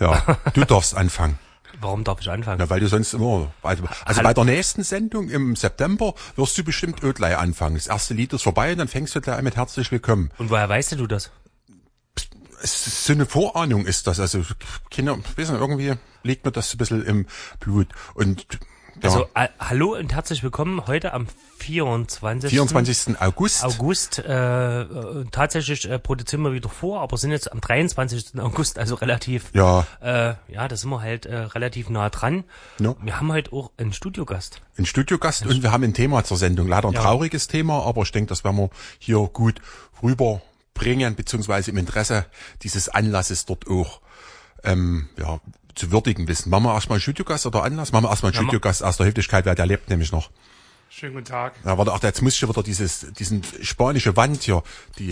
Ja, du darfst anfangen. Warum darf ich anfangen? Na, weil du sonst immer, also bei der nächsten Sendung im September wirst du bestimmt gleich anfangen. Das erste Lied ist vorbei und dann fängst du gleich an mit Herzlich Willkommen. Und woher weißt du das? So eine Vorahnung ist das, also Kinder, wissen, irgendwie liegt mir das ein bisschen im Blut und ja. Also, hallo und herzlich willkommen heute am 24. August. Tatsächlich produzieren wir wieder vor, aber sind jetzt am 23. August, also relativ, ja, da sind wir halt relativ nah dran. No. Wir haben heute auch einen Studiogast. Und wir haben ein Thema zur Sendung. Leider ein trauriges Thema, aber ich denke, das werden wir hier gut rüberbringen, beziehungsweise im Interesse dieses Anlasses dort auch, zu würdigen wissen. Machen wir erstmal einen Studiogast oder Anlass? Machen wir erstmal einen Studiogast aus der Höflichkeit, weil der lebt nämlich noch. Schönen guten Tag. Ja, warte, ach, jetzt muss ich wieder diesen spanische Wand hier,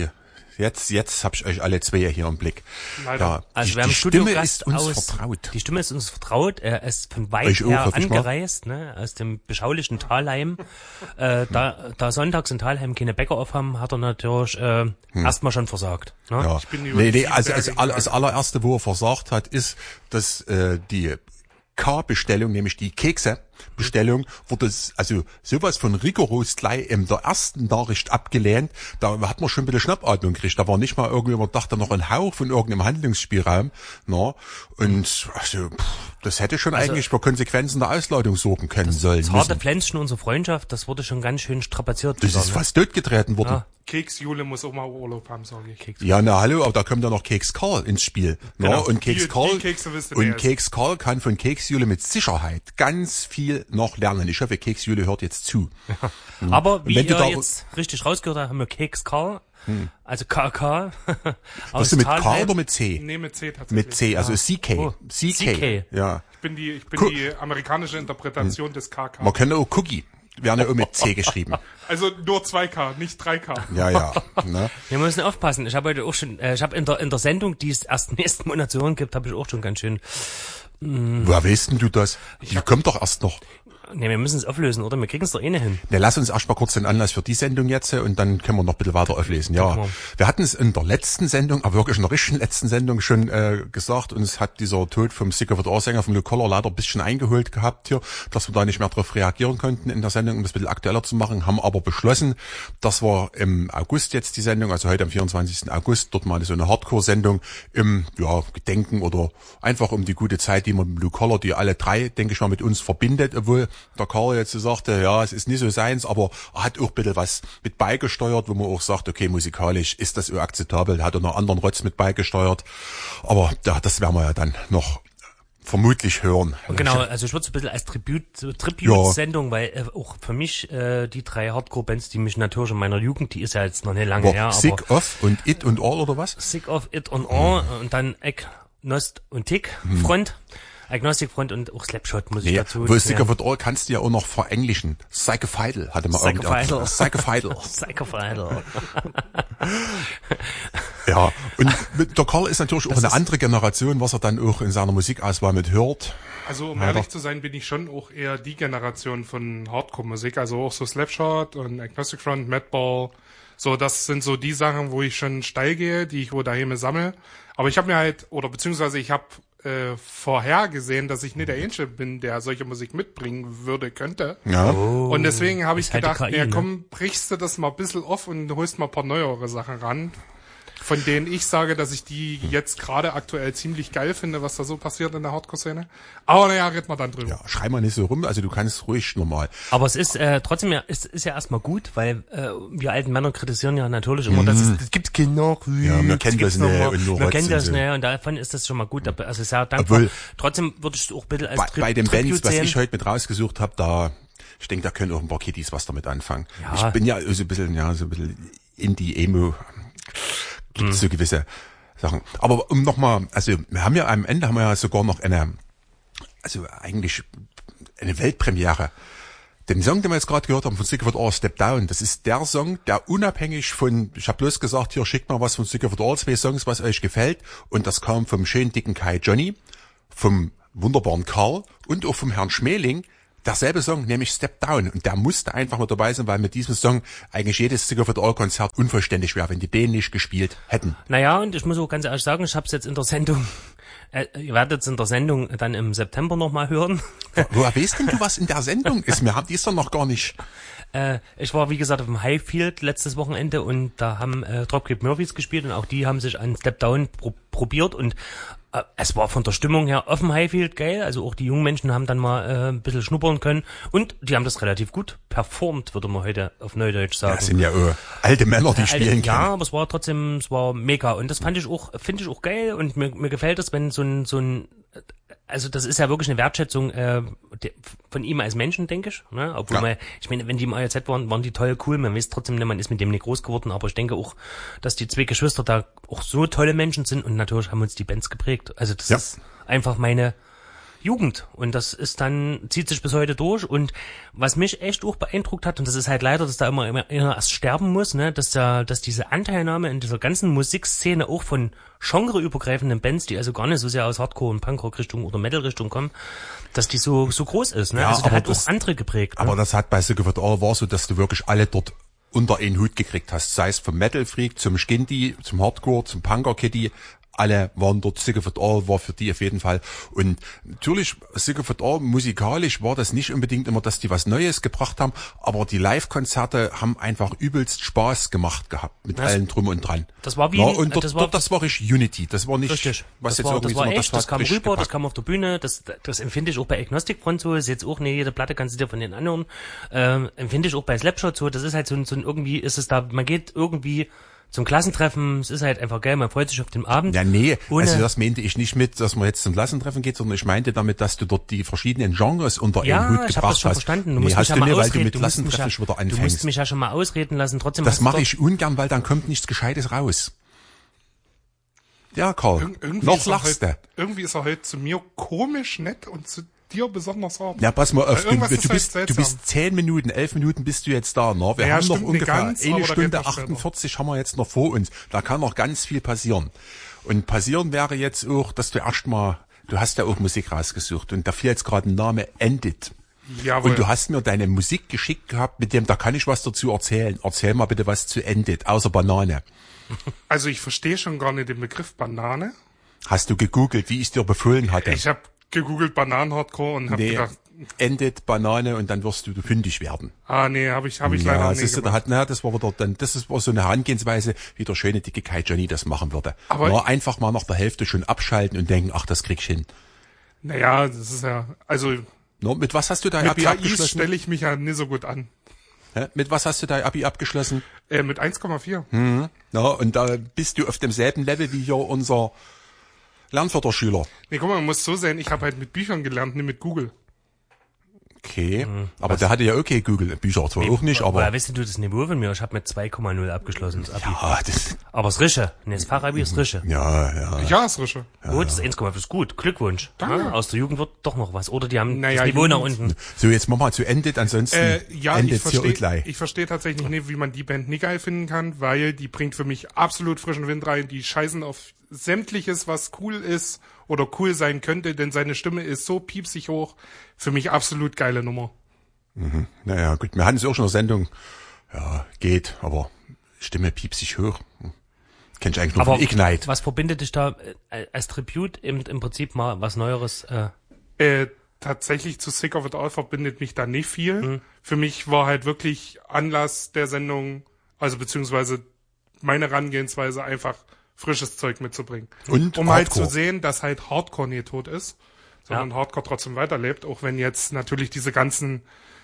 jetzt hab ich euch alle zwei hier im Blick. Leider. Ja, Also wir haben die Stimme ist uns vertraut. Die Stimme ist uns vertraut. Er ist von weit her angereist, ne, aus dem beschaulichen Thalheim. Da sonntags in Thalheim keine Bäcker aufhaben, hat er natürlich erstmal schon versagt. Ne? Ja. Ich bin also das allererste, wo er versagt hat, ist, dass die K-Bestellung, nämlich die Kekse-Bestellung, wurde also sowas von rigoros gleich in der ersten Nachricht abgelehnt. Da hat man schon ein bisschen Schnappatmung gekriegt. Da war nicht mal irgendwie, man dachte noch ein Hauch von irgendeinem Handlungsspielraum. Na? Und also, das hätte schon eigentlich für Konsequenzen der Ausladung sorgen können sollen. Das harte Pflänzchen unserer Freundschaft, das wurde schon ganz schön strapaziert. Das ist fast totgetreten worden. Ja. Keks-Jule muss auch mal Urlaub haben, sage ich. Ja, na hallo, aber da kommt ja noch Keks Karl ins Spiel. Genau. Und Keks Karl und Keks Karl kann von Keks Jule mit Sicherheit ganz viel noch lernen. Ich hoffe, Keks Jule hört jetzt zu. Ja. Aber wie ihr jetzt richtig rausgehört habt, haben wir Keks Karl, also KK. Hast du mit K oder mit C? Nee, mit C tatsächlich. Mit C, also CK. Oh. CK. Ja. Ich bin die amerikanische Interpretation des KK. Man kann auch Cookie. Werden ja auch mit C geschrieben. Also nur 2K, nicht 3K. Ja. Ne? Wir müssen aufpassen. Ich habe heute auch schon, in der Sendung, die es erst nächsten Monat zu hören gibt, habe ich auch schon ganz schön. Woher weißt denn du das? Die kommt doch erst noch. Ne, wir müssen es auflösen, oder? Wir kriegen es doch eh nicht hin. Ne, lass uns erst mal kurz den Anlass für die Sendung jetzt und dann können wir noch ein bisschen weiter auflesen. Ja, wir hatten es in der letzten Sendung, aber wirklich in der richtigen letzten Sendung schon gesagt, und es hat dieser Tod vom Sick of It All Sänger vom Lou Koller leider ein bisschen eingeholt gehabt hier, dass wir da nicht mehr drauf reagieren konnten in der Sendung, um das ein bisschen aktueller zu machen, haben aber beschlossen, dass wir im August jetzt die Sendung, also heute am 24. August, dort mal so eine Hardcore-Sendung im Gedenken oder einfach um die gute Zeit, die man mit Lou Koller, die alle drei, denke ich mal, mit uns verbindet, obwohl der Karl jetzt so sagte, ja, es ist nicht so seins, aber er hat auch ein bisschen was mit beigesteuert, wo man auch sagt, okay, musikalisch ist das auch akzeptabel, hat er noch anderen Rotz mit beigesteuert, aber ja, das werden wir ja dann noch vermutlich hören. Und genau, also ich würde es ein bisschen als Tribute-Sendung, weil auch für mich die drei Hardcore-Bands, die mich natürlich in meiner Jugend, die ist ja jetzt noch nicht lange her, aber Sick of und It und All oder was? Sick of It und All und dann Agnost und Tick Front. Agnostic Front und auch Slapshot muss ich dazu. Wo Sick of It All kannst du ja auch noch verenglischen. Psychophidal hatte man Psychophidal. Psychophidal. Ja, und der Karl ist natürlich auch eine andere Generation, was er dann auch in seiner Musikauswahl mit hört. Also um ehrlich zu sein, bin ich schon auch eher die Generation von Hardcore-Musik, also auch so Slapshot und Agnostic Front, Madball. So, das sind so die Sachen, wo ich schon steil gehe, die ich wo daheim sammle. Aber ich habe mir halt, oder beziehungsweise ich habe vorhergesehen, dass ich nicht der Einzige bin, der solche Musik mitbringen könnte. Ja. Oh, und deswegen habe ich gedacht, KI, ja komm, brichst du das mal ein bisschen auf und holst mal ein paar neuere Sachen ran, von denen ich sage, dass ich die jetzt gerade aktuell ziemlich geil finde, was da so passiert in der Hardcore-Szene. Aber naja, reden wir dann drüber. Ja, schrei mal nicht so rum, also du kannst ruhig normal. Aber es ist trotzdem ist ja erstmal gut, weil wir alten Männer kritisieren ja natürlich immer, dass es gibt keine Nachricht. Ja, wir kennen das nicht und nur wir kennen das nicht und davon ist das schon mal gut. Also sehr dankbar. Obwohl, trotzdem würde ich es auch ein bisschen als bei den Tribute Bands, was sehen. ich heute mit rausgesucht habe, ich denke, da können auch ein paar Kiddies was damit anfangen. Ja. Ich bin ja so ein bisschen Indie-Emo, gibt so gewisse Sachen. Aber also haben wir sogar noch eigentlich eine Weltpremiere. Den Song, den wir jetzt gerade gehört haben von Sick of It All, Step Down, das ist der Song, der unabhängig von, ich habe bloß gesagt, hier schickt mal was von Sick of It All, 2 Songs, was euch gefällt. Und das kam vom schönen dicken Kai Johnny, vom wunderbaren Karl und auch vom Herrn Schmeling. Derselbe Song, nämlich Step Down. Und der musste einfach mit dabei sein, weil mit diesem Song eigentlich jedes Sick of It All Konzert unvollständig wäre, wenn die den nicht gespielt hätten. Naja, und ich muss auch ganz ehrlich sagen, ich habe es jetzt in der Sendung Ihr werdet es in der Sendung dann im September nochmal hören. Woher weißt denn du, was in der Sendung ist? Wir haben die ist doch noch gar nicht. Ich war, wie gesagt, auf dem Highfield letztes Wochenende und da haben Dropkick Murphys gespielt und auch die haben sich an Step Down probiert und es war von der Stimmung her auf dem Highfield geil, also auch die jungen Menschen haben dann mal ein bisschen schnuppern können und die haben das relativ gut performt, würde man heute auf Neudeutsch sagen. Das sind ja alte Männer, die spielen können. Ja, aber es war mega und das finde ich auch geil und mir gefällt es, wenn so ein also das ist ja wirklich eine Wertschätzung von ihm als Menschen, denke ich. Ne? Obwohl ich meine, wenn die im ARZ waren die toll, cool. Man weiß trotzdem nicht, man ist mit dem nicht groß geworden. Aber ich denke auch, dass die zwei Geschwister da auch so tolle Menschen sind. Und natürlich haben uns die Bands geprägt. Also das ist einfach meine Jugend. Und das ist dann, zieht sich bis heute durch. Und was mich echt auch beeindruckt hat, und das ist halt leider, dass da immer erst sterben muss, ne, dass diese Anteilnahme in dieser ganzen Musikszene auch von genreübergreifenden Bands, die also gar nicht so sehr aus Hardcore- und Punkrock-Richtung oder Metal-Richtung kommen, dass die so groß ist, ne? Ja, also der hat auch andere geprägt. Ne? Aber das hat bei Sick of It All war so, dass du wirklich alle dort unter einen Hut gekriegt hast. Sei es vom Metal Freak zum Skindy, zum Hardcore, zum Punker Kitty. Alle waren dort, Sick of It All war für die auf jeden Fall. Und natürlich, Sick of It All, musikalisch war das nicht unbedingt immer, dass die was Neues gebracht haben, aber die Live-Konzerte haben einfach übelst Spaß gemacht gehabt, mit allem drum und dran. Das war wie, und das war richtig Unity, das war nicht, richtig. was das jetzt war, irgendwie das war so, echt, das kam rüber, gepackt. das kam auf der Bühne, das empfinde ich auch bei Agnostic Front so, ist jetzt auch nicht jede Platte kannst du dir von den anhören, empfinde ich auch bei Slapshot so, das ist halt so ein irgendwie ist es da, man geht irgendwie zum Klassentreffen, es ist halt einfach geil, man freut sich auf den Abend. Ja, nee, also das meinte ich nicht mit, dass man jetzt zum Klassentreffen geht, sondern ich meinte damit, dass du dort die verschiedenen Genres unter einen Hut gebracht hast. Ja, ich habe das schon verstanden. Du musst mich ja mal ausreden, weil du mit Klassentreffen schon wieder anfängst. Du musst mich ja schon mal ausreden lassen, trotzdem. Das mache ich ungern, weil dann kommt nichts Gescheites raus. Ja, Karl, noch lachst du. Irgendwie ist er heute zu mir komisch nett und zu dir besonders hart. Ja, pass mal auf, du halt bist 10 Minuten, 11 Minuten bist du jetzt da, ne? Wir haben noch ungefähr ganz, eine Stunde 48 haben wir jetzt noch vor uns. Da kann noch ganz viel passieren. Und passieren wäre jetzt auch, dass du erstmal, du hast ja auch Musik rausgesucht und da fiel jetzt gerade ein Name, Endit. Jawohl. Und du hast mir deine Musik geschickt gehabt, mit dem, da kann ich was dazu erzählen. Erzähl mal bitte was zu Endit, außer Banane. Also ich verstehe schon gar nicht den Begriff Banane. Hast du gegoogelt, wie ich es dir befohlen hatte? Ich habe gegoogelt Bananen-Hardcore und habe gedacht, Endit, Banane und dann wirst du fündig werden. Nee, habe ich leider nicht gemacht. Das war wieder dann, war so eine Herangehensweise, wie der schöne dicke Kai Johnny das machen würde. Aber einfach mal nach der Hälfte schon abschalten und denken, ach, das krieg ich hin. Naja, das ist ja, also mit was hast du dein mit Abi abgeschlossen? Mit stelle ich mich ja nicht so gut an. Mit was hast du dein Abi abgeschlossen? Mit 1,4. Ja, und da bist du auf demselben Level wie hier unser Lernförderschüler. Nee, guck mal, man muss so sehen, ich habe halt mit Büchern gelernt, nicht mit Google. Okay, aber der hatte ja okay Google Bücher zwar auch nicht, aber... Woher weißt du das Niveau von mir? Ich habe mit 2,0 abgeschlossen, das Abi. Ja, das... Aber das Rische. Nee, das Fachabi ist Rische. Ja. Ja, ist Rische. Gut, das 1,5 ist gut. Glückwunsch. Danke. Aus der Jugend wird doch noch was. Oder die haben das Niveau nach unten. So, jetzt machen wir zu Endit, ansonsten ich verstehe tatsächlich nicht, wie man die Band nicht geil finden kann, weil die bringt für mich absolut frischen Wind rein. Die scheißen auf sämtliches, was cool ist oder cool sein könnte, denn seine Stimme ist so piepsig hoch. Für mich absolut geile Nummer. Mhm. Naja, gut, wir hatten es auch schon in der Sendung. Ja, geht, aber Stimme piepsig hoch. Kenn ich eigentlich nur von Ignite. Was verbindet dich da als Tribute im Prinzip mal was Neueres? Tatsächlich zu Sick of It All verbindet mich da nicht viel. Für mich war halt wirklich Anlass der Sendung, also beziehungsweise meine Herangehensweise einfach frisches Zeug mitzubringen. Und um Hardcore. halt zu sehen, dass halt Hardcore nie tot ist, sondern Hardcore trotzdem weiterlebt, auch wenn jetzt natürlich diese ganze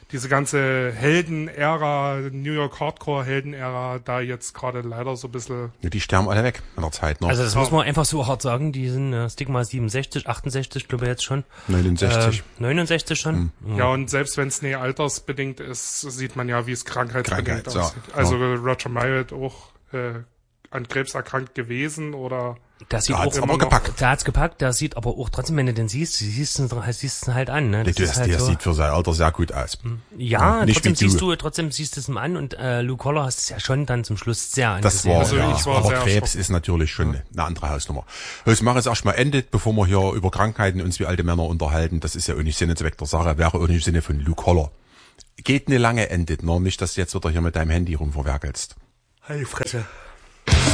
Helden-Ära, New York Hardcore-Helden-Ära, da jetzt gerade leider so ein bisschen... Ja, die sterben alle weg in der Zeit noch. Also das muss man einfach so hart sagen, die sind Stigma 67, 68, glaube ich jetzt schon. 69. 69 schon. Ja, und selbst wenn es nicht altersbedingt ist, sieht man ja, wie es krankheitsbedingt aussieht. Ja. Also Roger Myatt auch an Krebs erkrankt gewesen oder... Das sieht da auch hat's aber gepackt. Der hat's gepackt, der sieht aber auch trotzdem, wenn du den siehst, siehst du ihn halt an. Ne? Der sieht für sein Alter sehr gut aus. Ja, trotzdem siehst du es ihm an und Luke Collar hast es ja schon dann zum Schluss sehr angesehen. Aber Krebs ist natürlich schon eine andere Hausnummer. Ich mache jetzt erstmal Endit, bevor wir hier über Krankheiten uns wie alte Männer unterhalten. Das ist ja auch nicht Sinn und Zweck der Sache, wäre auch nicht im Sinne von Luke Collar. Geht eine lange Endit, noch nicht, dass du jetzt wieder hier mit deinem Handy rumverwerkelst. Halt die Fresse.